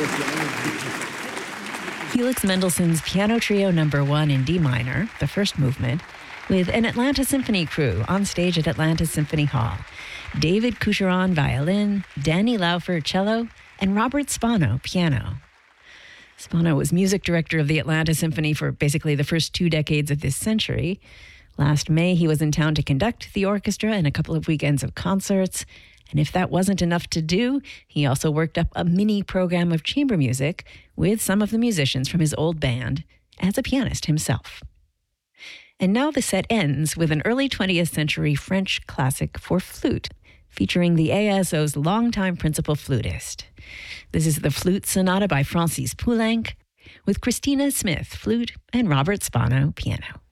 Felix Mendelssohn's Piano Trio No. 1 in D minor, the first movement, with an Atlanta Symphony crew on stage at Atlanta Symphony Hall. David Coucheron, violin, Danny Laufer, cello, and Robert Spano, piano. Spano was music director of the Atlanta Symphony for basically the first 2 decades of this century. Last May, he was in town to conduct the orchestra and a couple of weekends of concerts. And if that wasn't enough to do, he also worked up a mini program of chamber music with some of the musicians from his old band as a pianist himself. And now the set ends with an early 20th century French classic for flute, featuring the ASO's longtime principal flutist. This is the Flute Sonata by Francis Poulenc, with Christina Smith, flute, and Robert Spano, piano.